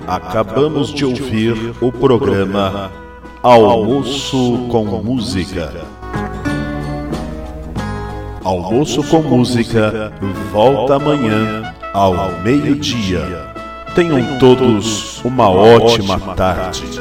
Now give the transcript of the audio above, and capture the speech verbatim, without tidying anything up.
Acabamos de ouvir o programa Almoço com Música. Almoço com Música volta amanhã ao meio-dia. Tenham todos uma ótima tarde.